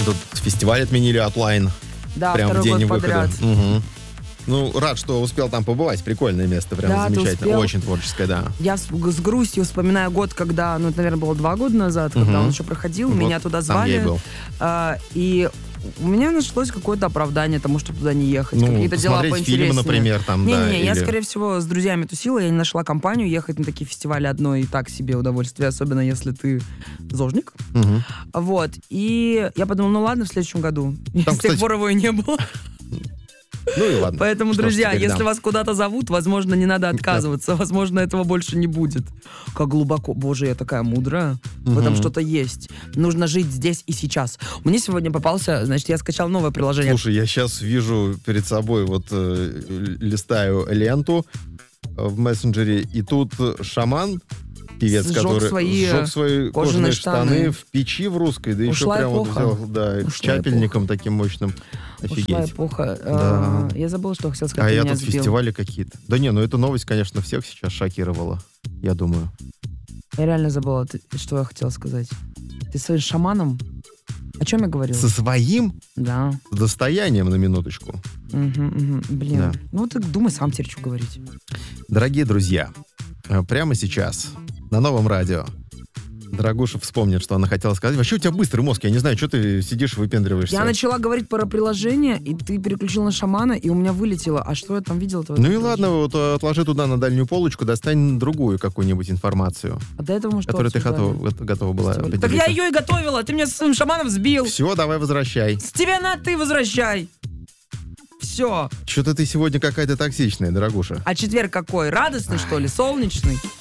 тут фестиваль отменили Outline. Да, прям в день выхода. подряд. Угу. Ну, рад, что успел там побывать. Прикольное место, прям Да, замечательно. Очень творческое, да. Я с грустью вспоминаю год, когда, это, наверное, было 2 года назад, когда он еще проходил, Вот меня туда там звали. я и был. И у меня нашлось какое-то оправдание тому, чтобы туда не ехать. Какие-то дела посмотреть поинтереснее. фильмы, например, там, да. Не-не-не, я, скорее всего, с друзьями тусила, я не нашла компанию, ехать на такие фестивали одной и так себе удовольствие, особенно если ты зожник. Мгм. Вот. И я подумала, ладно, в следующем году. И Там, с тех кстати, пор его и не было. Ну и ладно. Поэтому, Что ж друзья, теперь, если да. вас куда-то зовут, возможно, не надо отказываться. Возможно, этого больше не будет. Как глубоко. Боже, я такая мудрая. В этом что-то есть. Нужно жить здесь и сейчас. Мне сегодня попался, значит, я скачал новое приложение. Слушай, я сейчас вижу перед собой, листаю ленту в мессенджере, и тут шаман, певец, который сжег свои кожаные штаны в печи в русской, да Ушла еще прям эпоха. вот взял, да, Ушла чапельником таким мощным. Ушла Офигеть. эпоха. Да. Я забыла, что хотела сказать. А ты я меня тут сбил. фестивали какие-то. Да не, эта новость, конечно, всех сейчас шокировала, я думаю. Я реально забыла, что я хотела сказать. Ты своим шаманом? О чем я говорила? Со своим Да. достоянием, на минуточку. Блин. Да. Ну, ты думай сам теперь, что говорить. Дорогие друзья, прямо сейчас на новом радио Дорогуша вспомнит, что она хотела сказать. Вообще у тебя быстрый мозг, я не знаю, что ты сидишь и выпендриваешься. Я начала говорить про приложение, и ты переключил на шамана, и у меня вылетело. А что я там видела? Ну и ладно, отложи туда на дальнюю полочку, достань другую какую-нибудь информацию, А до этого, может, которую ты готова была поделиться. Так я ее и готовила, ты меня с своим шаманом сбил. Все, давай возвращай. С тебя на ты возвращай. Все. Что-то ты сегодня какая-то токсичная, дорогуша. А четверг какой? Радостный, что ли? Солнечный?